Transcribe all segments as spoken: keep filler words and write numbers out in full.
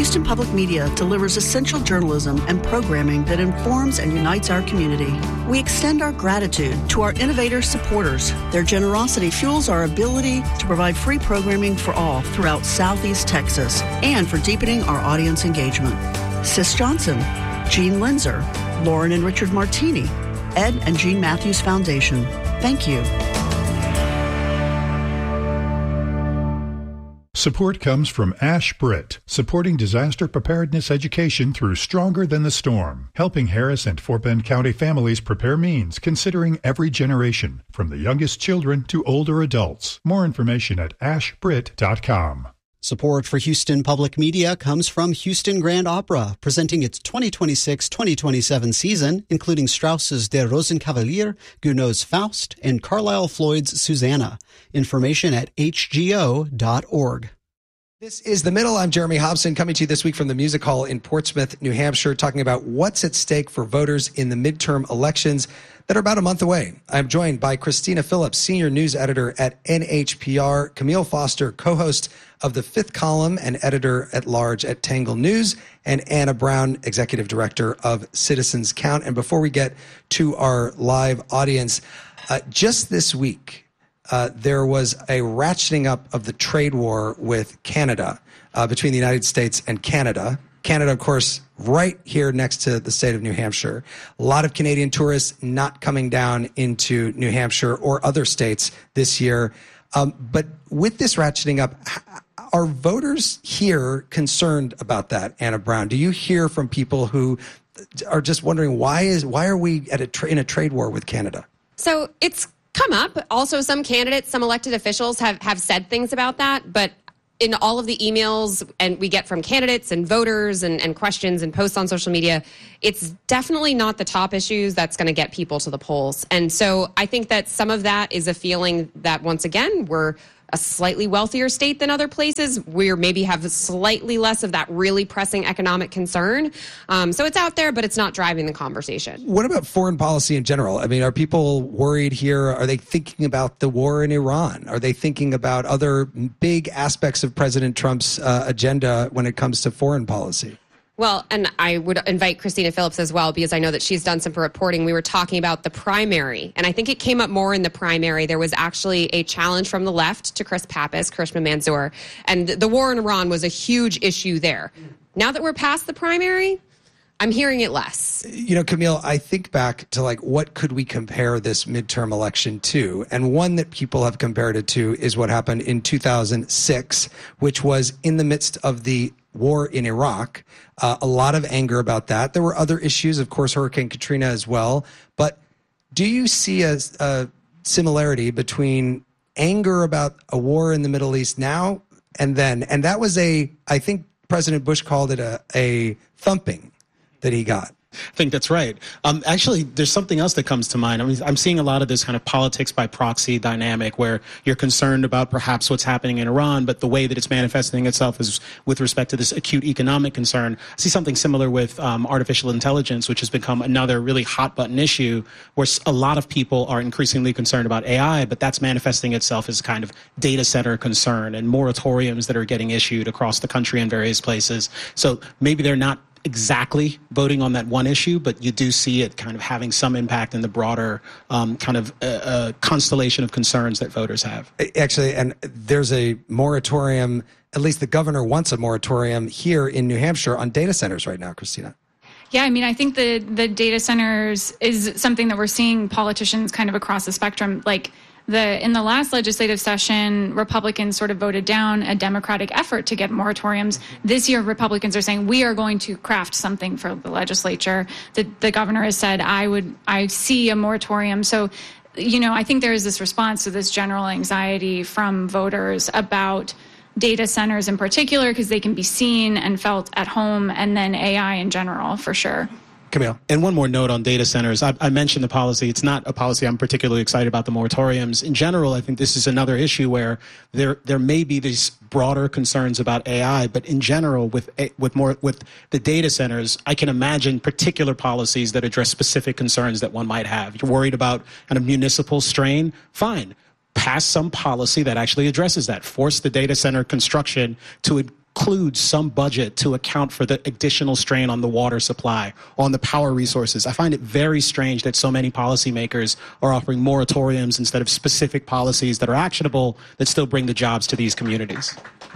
Houston Public Media delivers essential journalism and programming that informs and unites our community. We extend our gratitude to our innovator supporters. Their generosity fuels our ability to provide free programming for all throughout Southeast Texas and for deepening our audience engagement. Sis Johnson, Gene Linzer, Lauren and Richard Martini, Ed and Jean Matthews Foundation. Thank you. Support comes from Ash Britt, supporting disaster preparedness education through Stronger Than the Storm, helping Harris and Fort Bend County families prepare means considering every generation, from the youngest children to older adults. More information at ash brit dot com. Support for Houston Public Media comes from Houston Grand Opera, presenting its twenty twenty-six twenty twenty-seven season, including Strauss's Der Rosenkavalier, Gounod's Faust, and Carlisle Floyd's Susanna. Information at h g o dot org. This is The Middle. I'm Jeremy Hobson, coming to you this week from the Music Hall in Portsmouth, New Hampshire, talking about what's at stake for voters in the midterm elections that are about a month away. I'm joined by Christina Phillips, senior news editor at N H P R, Camille Foster, co-host of the Fifth Column and editor-at-large at Tangle News, and Anna Brown, executive director of Citizens Count. And before we get to our live audience, uh, just this week, Uh, there was a ratcheting up of the trade war with Canada, uh, between the United States and Canada. Canada, of course, right here next to the state of New Hampshire. A lot of Canadian tourists not coming down into New Hampshire or other states this year. Um, but with this ratcheting up, are voters here concerned about that, Anna Brown? Do you hear from people who are just wondering, why is why are we at a tra- in a trade war with Canada? So it's come up. Also, some candidates, some elected officials have, have said things about that, but in all of the emails and we get from candidates and voters and, and questions and posts on social media, it's definitely not the top issues that's going to get people to the polls. And so I think that some of that is a feeling that, once again, we're a slightly wealthier state than other places. We maybe have slightly less of that really pressing economic concern. Um, so it's out there, but it's not driving the conversation. What about foreign policy in general? I mean, are people worried here? Are they thinking about the war in Iran? Are they thinking about other big aspects of President Trump's uh, agenda when it comes to foreign policy? Well, and I would invite Christina Phillips as well, because I know that she's done some reporting. We were talking about the primary, and I think it came up more in the primary. There was actually a challenge from the left to Chris Pappas, Krishma Manzoor, and the war in Iran was a huge issue there. Now that we're past the primary, I'm hearing it less. You know, Camille, I think back to, like, what could we compare this midterm election to? And one that people have compared it to is what happened in two thousand six, which was in the midst of the war in Iraq. Uh, a lot of anger about that. There were other issues, of course, Hurricane Katrina as well. But do you see a, a similarity between anger about a war in the Middle East now and then? And that was a, I think President Bush called it a, a thumping that he got. I think that's right. Um, actually, there's something else that comes to mind. I mean, I'm seeing a lot of this kind of politics by proxy dynamic where you're concerned about perhaps what's happening in Iran, but the way that it's manifesting itself is with respect to this acute economic concern. I see something similar with um, artificial intelligence, which has become another really hot button issue where a lot of people are increasingly concerned about A I, but that's manifesting itself as a kind of data center concern and moratoriums that are getting issued across the country in various places. So maybe they're not exactly voting on that one issue, but you do see it kind of having some impact in the broader um, kind of uh, uh, constellation of concerns that voters have. Actually, and there's a moratorium, at least the governor wants a moratorium here in New Hampshire on data centers right now, Christina. Yeah, I mean, I think the, the data centers is something that we're seeing politicians kind of across the spectrum, like The, in the last legislative session, Republicans sort of voted down a Democratic effort to get moratoriums. This year, Republicans are saying we are going to craft something for the legislature. The, the governor has said, I would, I see a moratorium. So, you know, I think there is this response to this general anxiety from voters about data centers in particular, because they can be seen and felt at home, and then A I in general, for sure. Camille. And one more note on data centers. I, I mentioned the policy. It's not a policy I'm particularly excited about, the moratoriums. In general, I think this is another issue where there there may be these broader concerns about A I, but in general, with with more with the data centers, I can imagine particular policies that address specific concerns that one might have. You're worried about kind of municipal strain? Fine. Pass some policy that actually addresses that. Force the data center construction to include some budget to account for the additional strain on the water supply, on the power resources. I find it very strange that so many policymakers are offering moratoriums instead of specific policies that are actionable that still bring the jobs to these communities.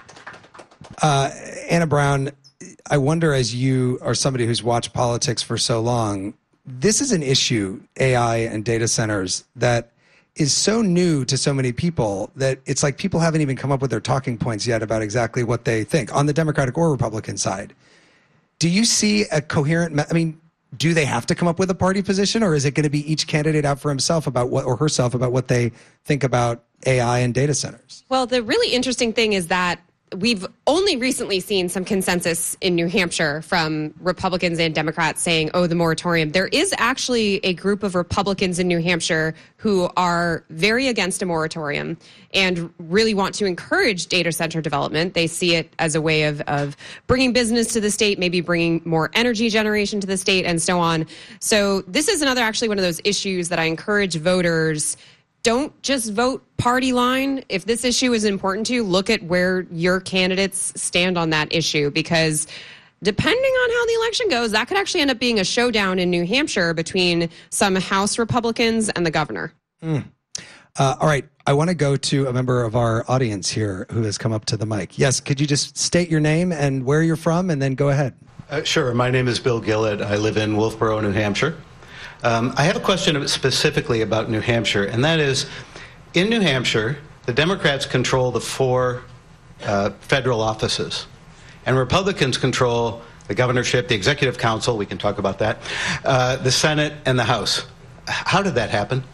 Uh, Anna Brown, I wonder, as you are somebody who's watched politics for so long, this is an issue, A I and data centers, that is so new to so many people that it's like people haven't even come up with their talking points yet about exactly what they think on the Democratic or Republican side. Do you see a coherent, I mean, do they have to come up with a party position, or is it going to be each candidate out for himself about what, or herself about what they think about A I and data centers? Well, the really interesting thing is that we've only recently seen some consensus in New Hampshire from Republicans and Democrats saying, oh, the moratorium. There is actually a group of Republicans in New Hampshire who are very against a moratorium and really want to encourage data center development. They see it as a way of, of bringing business to the state, maybe bringing more energy generation to the state, and so on. So this is another actually one of those issues that I encourage voters. Don't just vote party line. If this issue is important to you, look at where your candidates stand on that issue, because depending on how the election goes, that could actually end up being a showdown in New Hampshire between some House Republicans and the governor. Mm. Uh, all right. I want to go to a member of our audience here who has come up to the mic. Yes, could you just state your name and where you're from, and then go ahead? Uh, sure. My name is Bill Gillett. I live in Wolfboro, New Hampshire. Um, I have a question specifically about New Hampshire, and that is, in New Hampshire, the Democrats control the four uh, federal offices, and Republicans control the governorship, the executive council, we can talk about that, uh, the Senate, and the House. How did that happen?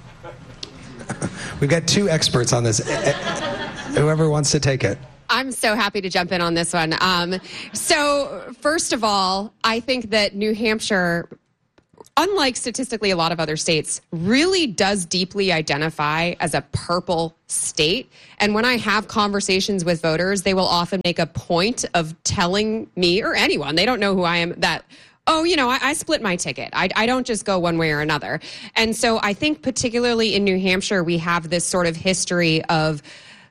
We've got two experts on this. Whoever wants to take it. I'm so happy to jump in on this one. Um, so, first of all, I think that New Hampshire, unlike statistically a lot of other states, really does deeply identify as a purple state. And when I have conversations with voters, they will often make a point of telling me, or anyone, they don't know who I am, that, oh, you know, I, I split my ticket. I, I don't just go one way or another. And so I think particularly in New Hampshire, we have this sort of history of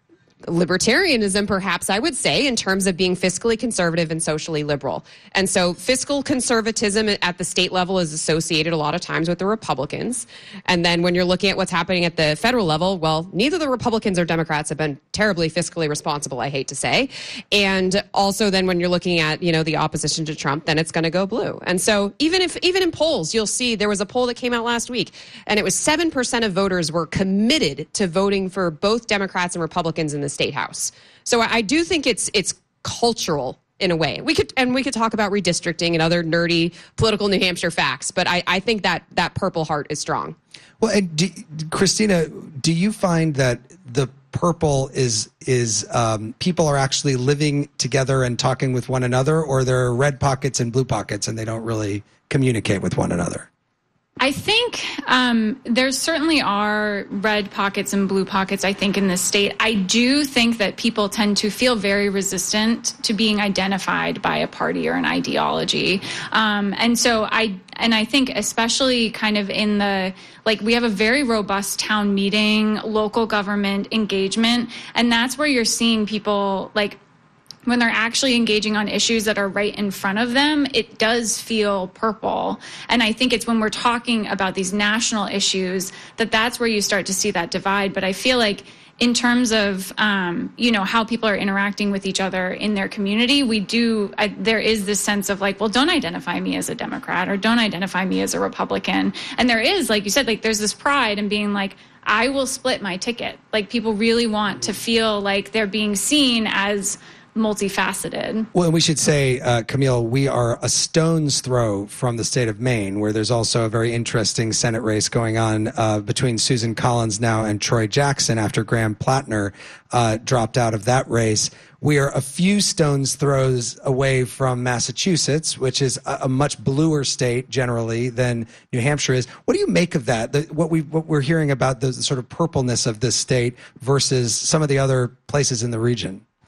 libertarianism, perhaps I would say, in terms of being fiscally conservative and socially liberal. And so fiscal conservatism at the state level is associated a lot of times with the Republicans. And then when you're looking at what's happening at the federal level, well, neither the Republicans or Democrats have been terribly fiscally responsible, I hate to say. And also then when you're looking at, you know, the opposition to Trump, then it's going to go blue. And so even if, even in polls, you'll see there was a poll that came out last week, and it was seven percent of voters were committed to voting for both Democrats and Republicans in the state house. So I do think it's it's cultural in a way. We could and we could talk about redistricting and other nerdy political New Hampshire facts, but I, I think that that purple heart is strong. Well, and do, Christina, do you find that the purple is is um, people are actually living together and talking with one another, or there are red pockets and blue pockets and they don't really communicate with one another? I think um, there certainly are red pockets and blue pockets, I think, in this state. I do think that people tend to feel very resistant to being identified by a party or an ideology. Um, and so I, and I think especially kind of in the, like, we have a very robust town meeting, local government engagement, and that's where you're seeing people, like, when they're actually engaging on issues that are right in front of them, it does feel purple. And I think it's when we're talking about these national issues that that's where you start to see that divide. But I feel like in terms of, um, you know, how people are interacting with each other in their community, we do, I, there is this sense of like, well, don't identify me as a Democrat or don't identify me as a Republican. And there is, like you said, like there's this pride in being like, I will split my ticket. Like people really want to feel like they're being seen as multifaceted. Well, we should say, uh, Camille, we are a stone's throw from the state of Maine, where there's also a very interesting Senate race going on uh, between Susan Collins now and Troy Jackson after Graham Plattner uh, dropped out of that race. We are a few stone's throws away from Massachusetts, which is a, a much bluer state generally than New Hampshire is. What do you make of that? The, what we what we're hearing about the sort of purpleness of this state versus some of the other places in the region?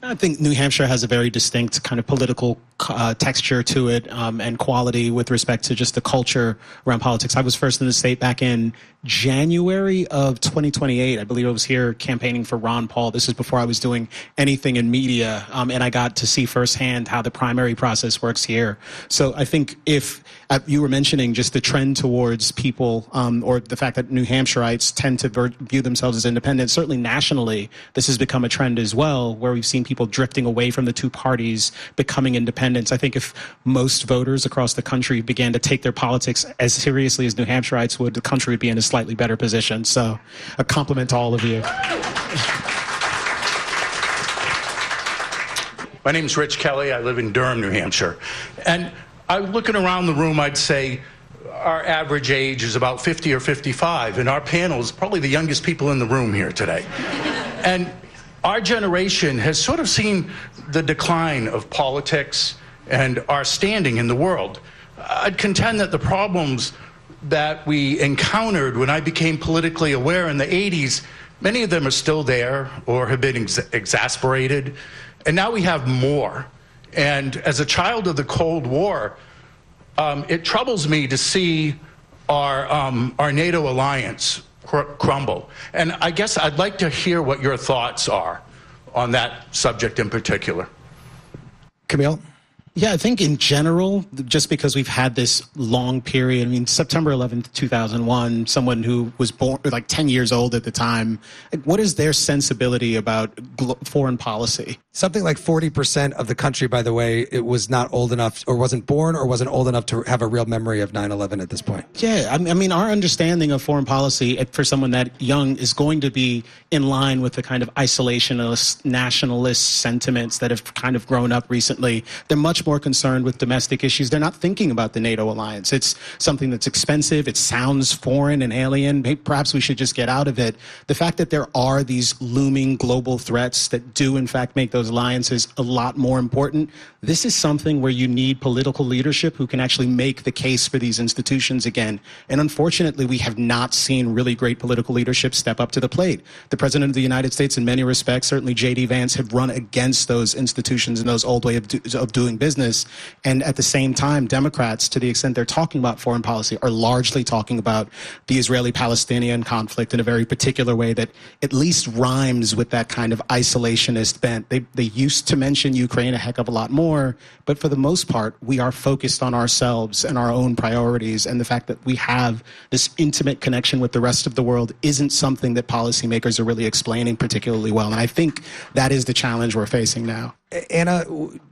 I think New Hampshire has a very distinct kind of political uh, texture to it um, and quality with respect to just the culture around politics. I was first in the state back in January of twenty twenty-eight. I believe I was here campaigning for Ron Paul. This is before I was doing anything in media, um, and I got to see firsthand how the primary process works here. So I think if uh, you were mentioning just the trend towards people um, or the fact that New Hampshireites tend to ver- view themselves as independent, certainly nationally, this has become a trend as well, where we've seen people drifting away from the two parties, becoming independents. I think if most voters across the country began to take their politics as seriously as New Hampshireites would, the country would be in a slightly better position. So a compliment to all of you. My name is Rich Kelly. I live in Durham, New Hampshire. And I, looking around the room, I'd say our average age is about fifty or fifty-five, and our panel is probably the youngest people in the room here today. And our generation has sort of seen the decline of politics and our standing in the world. I'd contend that the problems that we encountered when I became politically aware in the eighties, many of them are still there or have been ex- exasperated. And now we have more. And as a child of the Cold War, um, it troubles me to see our, um, our NATO alliance cr- crumble. And I guess I'd like to hear what your thoughts are on that subject in particular. Camille? Yeah, I think in general, just because we've had this long period, I mean, September eleventh, two thousand one, someone who was born like ten years old at the time, what is their sensibility about glo- foreign policy? Something like forty percent of the country, by the way, it was not old enough or wasn't born or wasn't old enough to have a real memory of nine eleven at this point. Yeah, I mean, our understanding of foreign policy for someone that young is going to be in line with the kind of isolationist, nationalist sentiments that have kind of grown up recently. They're much more concerned with domestic issues. They're not thinking about the NATO alliance. It's something that's expensive. It sounds foreign and alien. Maybe, perhaps we should just get out of it. The fact that there are these looming global threats that do, in fact, make those alliances a lot more important. This is something where you need political leadership who can actually make the case for these institutions again. And unfortunately, we have not seen really great political leadership step up to the plate. The President of the United States, in many respects, certainly J D Vance, have run against those institutions and those old way of, do, of doing business. And at the same time, Democrats, to the extent they're talking about foreign policy, are largely talking about the Israeli-Palestinian conflict in a very particular way that at least rhymes with that kind of isolationist bent. They, they used to mention Ukraine a heck of a lot more, but for the most part, we are focused on ourselves and our own priorities, and the fact that we have this intimate connection with the rest of the world isn't something that policymakers are really explaining particularly well. And I think that is the challenge we're facing now. Anna,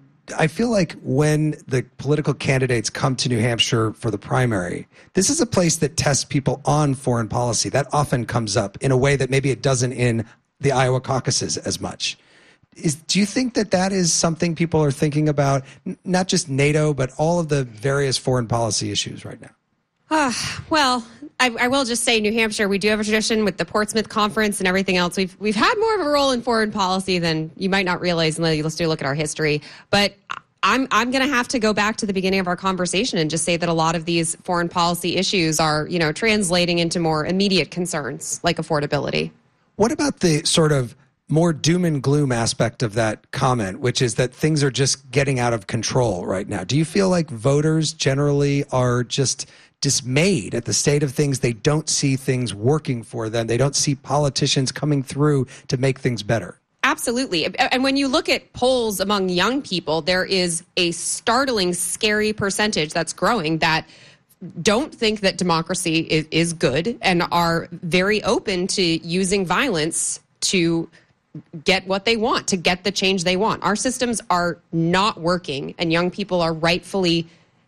I feel like when the political candidates come to New Hampshire for the primary, this is a place that tests people on foreign policy. That often comes up in a way that maybe it doesn't in the Iowa caucuses as much. Is, do you think that that is something people are thinking about, N- not just NATO, but all of the various foreign policy issues right now? Uh, well, I, I will just say New Hampshire, we do have a tradition with the Portsmouth Conference and everything else. We've we've had more of a role in foreign policy than you might not realize unless you let's do a look at our history. But I'm I'm going to have to go back to the beginning of our conversation and just say that a lot of these foreign policy issues are, you know, translating into more immediate concerns like affordability. What about the sort of more doom and gloom aspect of that comment, which is that things are just getting out of control right now? Do you feel like voters generally are just dismayed at the state of things? They don't see things working for them. They don't see politicians coming through to make things better. Absolutely. And when you look at polls among young people, there is a startling, scary percentage that's growing that don't think that democracy is, is good and are very open to using violence to get what they want, to get the change they want. Our systems are not working, and young people are rightfully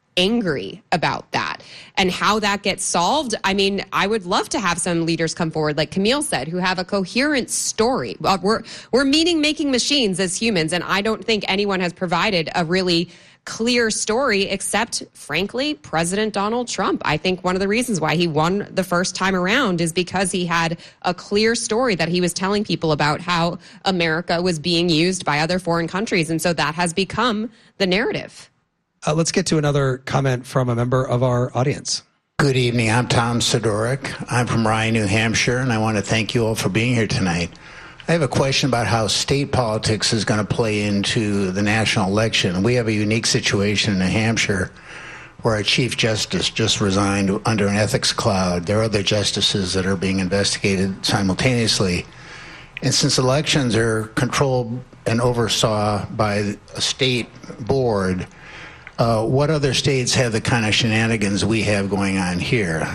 angry about that. And how that gets solved, I mean, I would love to have some leaders come forward, like Camille said, who have a coherent story. Uh, we're we're meaning-making machines as humans, and I don't think anyone has provided a really clear story except, frankly, President Donald Trump. I think one of the reasons why he won the first time around is because he had a clear story that he was telling people about how America was being used by other foreign countries. And so that has become the narrative. Uh, let's get to another comment from a member of our audience. Good evening. I'm Tom Sidoric. I'm from Rye, New Hampshire, and I want to thank you all for being here tonight. I have a question about how state politics is going to play into the national election. We have a unique situation in New Hampshire where our Chief Justice just resigned under an ethics cloud. There are other justices that are being investigated simultaneously. And since elections are controlled and oversaw by a state board, uh, what other states have the kind of shenanigans we have going on here?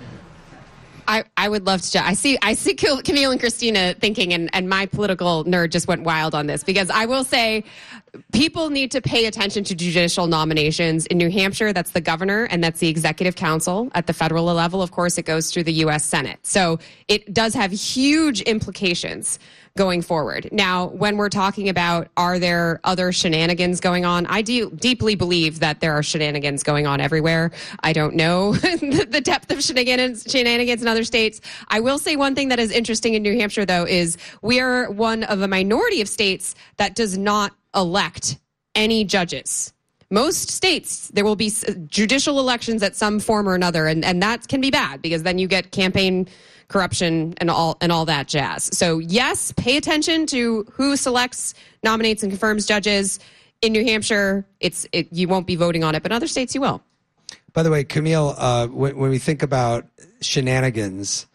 I, I would love to. I see I see Camille and Christina thinking, and, and my political nerd just went wild on this, because I will say people need to pay attention to judicial nominations. In New Hampshire, that's the governor and that's the executive council. At the federal level, of course, it goes through the U S Senate. So it does have huge implications going forward. Now, when we're talking about are there other shenanigans going on, I do deeply believe that there are shenanigans going on everywhere. I don't know the depth of shenanigans, shenanigans in other states. I will say one thing that is interesting in New Hampshire, though, is we are one of a minority of states that does not elect any judges. Most states, there will be judicial elections at some form or another, and, and that can be bad because then you get campaign corruption and all and all that jazz. So yes, pay attention to who selects, nominates, and confirms judges. In New Hampshire, it's it, you won't be voting on it, but in other states you will. By the way, Camille, uh, when, when we think about shenanigans,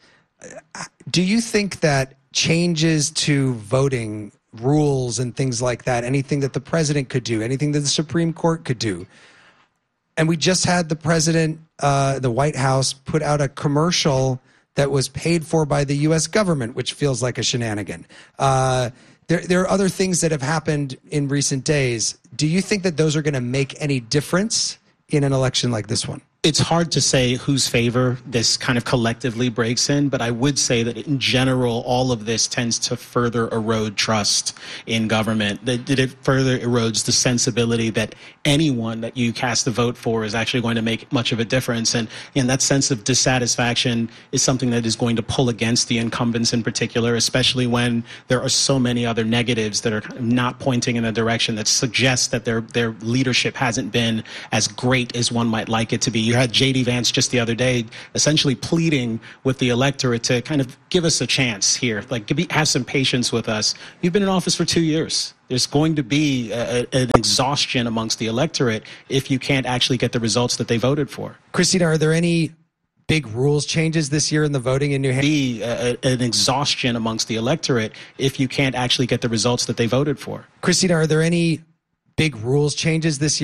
do you think that changes to voting rules and things like that, anything that the president could do, anything that the Supreme Court could do, and we just had the president, uh, the White House, put out a commercial that was paid for by the U S government, which feels like a shenanigan. Uh, there, there are other things that have happened in recent days. Do you think that those are going to make any difference in an election like this one? It's hard to say whose favor this kind of collectively breaks in, but I would say that in general, all of this tends to further erode trust in government. That it further erodes the sensibility that anyone that you cast a vote for is actually going to make much of a difference. And, and that sense of dissatisfaction is something that is going to pull against the incumbents in particular, especially when there are so many other negatives that are kind of not pointing in a direction that suggests that their, their leadership hasn't been as great as one might like it to be. You had J D Vance just the other day essentially pleading with the electorate to kind of give us a chance here, like give, have some patience with us. You've been in office for two years. There's going to be a, an exhaustion amongst the electorate if you can't actually get the results that they voted for. Christina, are there any big rules changes this year in the voting in New Hampshire? Be a, an exhaustion amongst the electorate if you can't actually get the results that they voted for. Christina, are there any big rules changes this year?